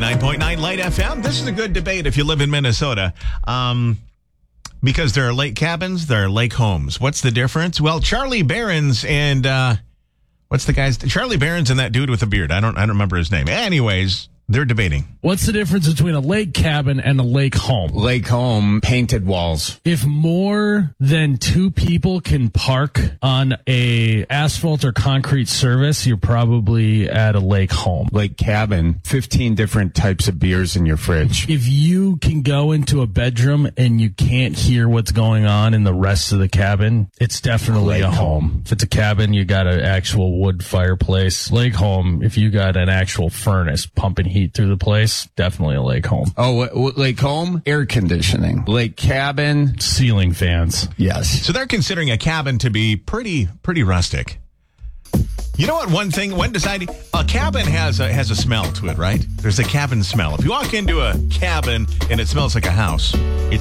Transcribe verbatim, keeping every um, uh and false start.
ninety-nine point nine Light F M. This is a good debate if you live in Minnesota. Um, because there are lake cabins, there are lake homes. What's the difference? Well, Charlie Barons and uh, what's the guy's Charlie Barons and that dude with a beard. I don't I don't remember his name. Anyways, they're debating. What's the difference between a lake cabin and a lake home? Lake home, painted walls. If more than two people can park on a asphalt or concrete surface, you're probably at a lake home. Lake cabin, fifteen different types of beers in your fridge. If you can go into a bedroom and you can't hear what's going on in the rest of the cabin, it's definitely Lake a home. home. If it's a cabin, you got an actual wood fireplace. Lake home, if you got an actual furnace pumping heat through the place, definitely a lake home. Oh, w- w- lake home, air conditioning. Lake cabin, Ceiling fans. yes. So they're considering a cabin to be pretty pretty rustic. You know what? One thing, when deciding a cabin has a has a smell to it, right? There's a cabin smell. If you walk into a cabin and it smells like a house, it's